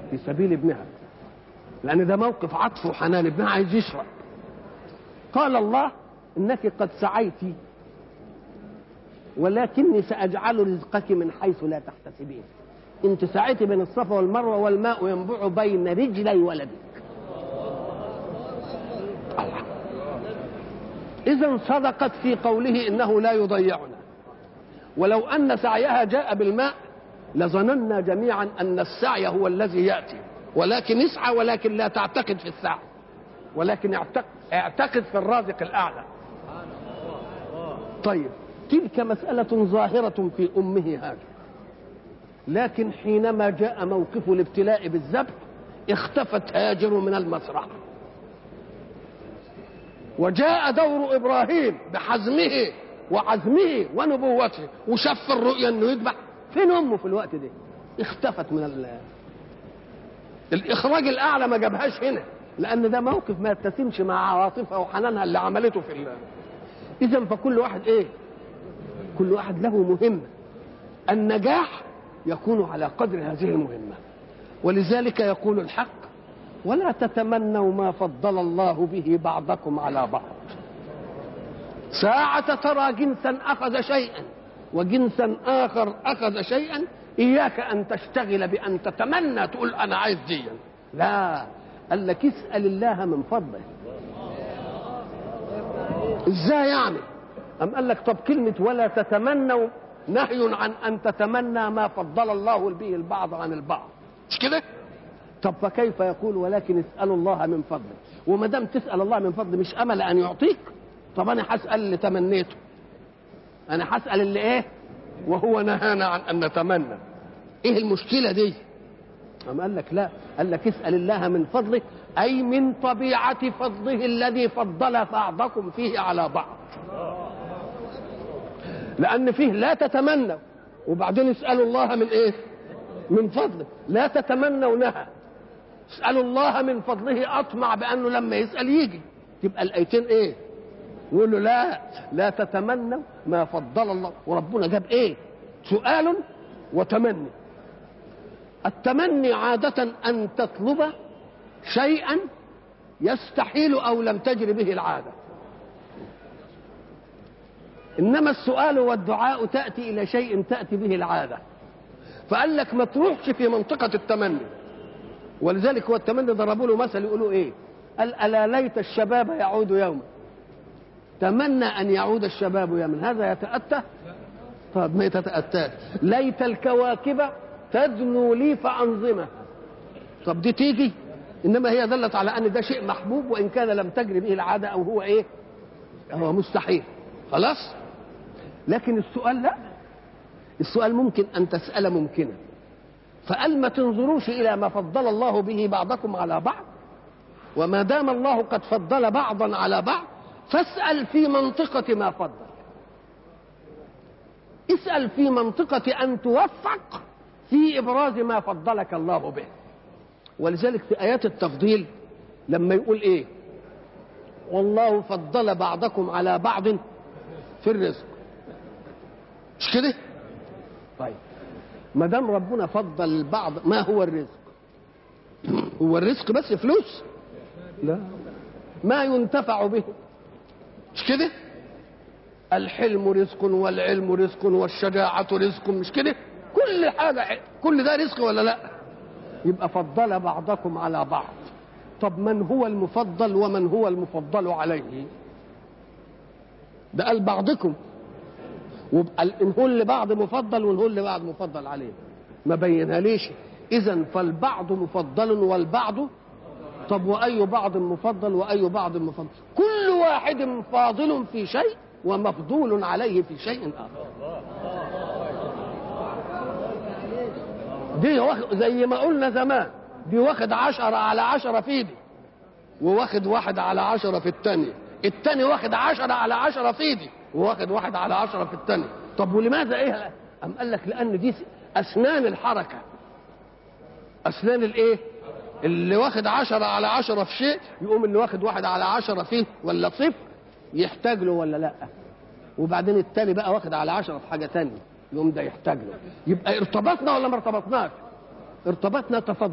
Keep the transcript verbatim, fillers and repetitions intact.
في سبيل ابنها، لأن ده موقف عطف وحنان، ابنها عايز يشرب. قال الله إنك قد سعيت ولكني سأجعل رزقك من حيث لا تحتسبين. انت سعيت بين الصفا والمروة والماء ينبع بين رجلي ولدك. إذن صدقت في قوله إنه لا يضيعنا، ولو أن سعيها جاء بالماء لظننا جميعا أن السعي هو الذي يأتي، ولكن اسعى ولكن لا تعتقد في السعي، ولكن اعتقد, اعتقد في الرازق الأعلى. طيب تلك مسألة ظاهرة في أمه هاجر، لكن حينما جاء موقف الابتلاء بالذبح اختفت هاجر من المسرح، وجاء دور إبراهيم بحزمه وعزمه ونبوته وشف الرؤيا انه يذبح. فين امه في الوقت ده؟ اختفت من ال... الاخراج الاعلى ما جابهاش هنا، لان ده موقف ما يتسمش مع عواطفها وحنانها اللي عملته في الله. اذا فكل واحد ايه؟ كل واحد له مهمه، النجاح يكون على قدر هذه المهمه. ولذلك يقول الحق ولا تتمنوا ما فضل الله به بعضكم على بعض. ساعة ترى جنسا أخذ شيئا وجنسا آخر أخذ شيئا إياك أن تشتغل بأن تتمنى تقول أنا عايز ديا، لا، قال لك اسأل الله من فضله. إزاي يعني؟ أم قال لك طب كلمة ولا تتمنوا نهي عن أن تتمنى ما فضل الله به البعض عن البعض، مش كده؟ طب فكيف يقول ولكن اسألوا الله من فضله؟ وما دام تسأل الله من فضله مش أمل أن يعطيك؟ طب أنا هسأل اللي تمنيته، أنا هسأل اللي إيه؟ وهو نهانا عن أن نتمنى. إيه المشكلة دي؟ أم قال لك لا، قال لك اسأل الله من فضله، أي من طبيعة فضله الذي فضل بعضكم فيه على بعض. لأن فيه لا تتمنوا وبعدين اسألوا الله من إيه؟ من فضله. لا تتمنوا نهى، اسألوا الله من فضله أطمع بأنه لما يسأل يجي. تبقى الآيتين إيه؟ يقول له لا لا تتمنوا ما فضل الله، وربنا جاب إيه؟ سؤال وتمني. التمني عادة أن تطلب شيئا يستحيل أو لم تجري به العادة، إنما السؤال والدعاء تأتي إلى شيء تأتي به العادة. فقال لك ما تروحش في منطقة التمني، ولذلك هو التمني ضربوا له مثل يقولوا إيه؟ قال ألا ليت الشباب يعود يوما. تمنى أن يعود الشباب يوما، هذا يتأتى؟ طب ما يتأتى. ليت الكواكب تدنو لي فأنظمها، طب دي تيجي؟ إنما هي دلت على أن ده شيء محبوب وإن كان لم تجري به العادة أو هو إيه؟ هو مستحيل خلاص. لكن السؤال لا، السؤال ممكن أن تسأل ممكنا. فقال ما تنظروش إلى ما فضل الله به بعضكم على بعض، وما دام الله قد فضل بعضا على بعض فاسأل في منطقة ما فضل، اسأل في منطقة أن توفق في إبراز ما فضلك الله به. ولذلك في آيات التفضيل لما يقول إيه؟ والله فضل بعضكم على بعض في الرزق، مش كده؟ طيب ما دام ربنا فضل البعض، ما هو الرزق؟ هو الرزق بس فلوس؟ لا، ما ينتفع به، مش كده؟ الحلم رزق والعلم رزق والشجاعة رزق، مش كده؟ كل حاجة، كل ده رزق ولا لا؟ يبقى فضل بعضكم على بعض. طب من هو المفضل ومن هو المفضل عليه؟ ده قال بعضكم، وقال إن هو لبعض مفضل وإن هو لبعض مفضل عليه، ما بينها ليش؟ إذن فالبعض مفضل والبعض، طب وأي بعض مفضل وأي بعض مفضل؟ كل واحد فاضل في شيء ومفضول عليه في شيء آخر. دي زي ما قلنا زمان، دي واخد عشرة على عشرة في دي، وواخد واحد على عشرة في التانية، التاني واخد عشرة على عشرة في دي، وواخد واحد على عشرة في التانية. طب ولماذا ايه؟ أم قال لك لأن دي أسنان الحركة، أسنان الايه؟ اللي واخد عشرة على عشرة في شيء يقوم اللي واخد واحد على عشرة فيه ولا صفر يحتاج له ولا لا؟ وبعدين التاني بقى واخد على عشرة في حاجة تانية يقوم ده يحتاج له. يبقى ارتبطنا ولا ما ارتبطناش؟ ارتبطنا، تفضل